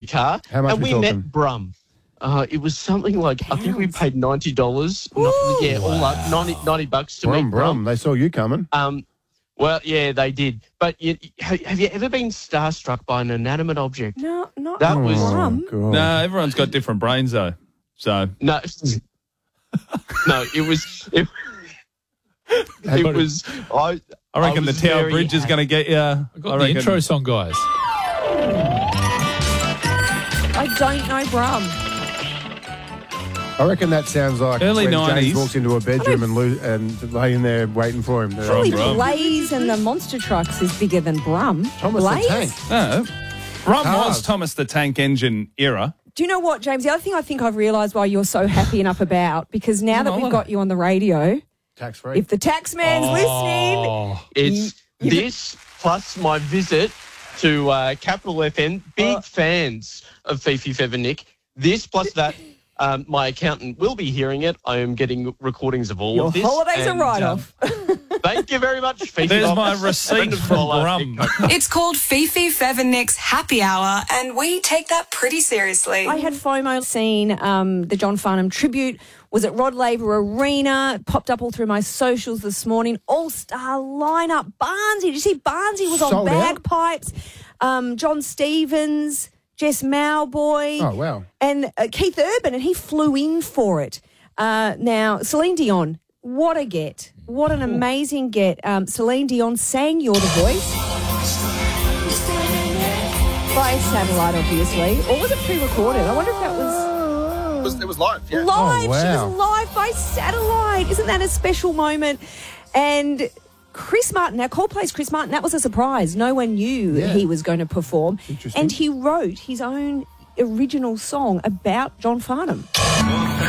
car. How much and we we talking? met Brum. It was something like, I think we paid $90. All up, $90 to meet Brum. They saw you coming. Well, yeah, they did. But have you ever been starstruck by an inanimate object? No, not That was Brum. God. No, everyone's got different brains, though. So no, no. It was. It was. I reckon the was Tower very Bridge is going to get you. I got the intro song, guys. I don't know Brum. I reckon that sounds like Early when 90s. James walks into a bedroom and laying there waiting for him. Surely Brum. Blaze and the Monster Trucks is bigger than Brum. Thomas Blaze? the Tank. No, Brum Cars. was Thomas the Tank Engine era. Do you know what, James? The other thing I think I've realised why you're so happy and up about, because now that we've got you on the radio, Tax free. if the tax man's listening, Oh, It's this plus my visit to Capital FM. Big fans of Fifi Feather Nick. This plus that. My accountant will be hearing it. I am getting recordings of all your of this. holidays are write-off. Thank you very much, Fifi. There's my receipt from Brum. It's called Fifi Feather Nick's Happy Hour, and we take that pretty seriously. I had FOMO seeing the John Farnham tribute. Was at Rod Laver Arena. It popped up all through my socials this morning. All-star lineup. Barnsey. Did you see Barnsey was on Sold out? bagpipes? John Stevens, Jess Mowboy. Oh, wow. And Keith Urban, and he flew in for it. Now, Celine Dion, what a get. What an amazing get. Celine Dion sang You're the Voice. By satellite, obviously. Or was it pre-recorded? I wonder if that was... It was live, yeah. Live. Oh, wow. She was live by satellite. Isn't that a special moment? And Chris Martin, now Coldplay's Chris Martin, that was a surprise. No one knew he was going to perform. Interesting. And he wrote his own original song about John Farnham.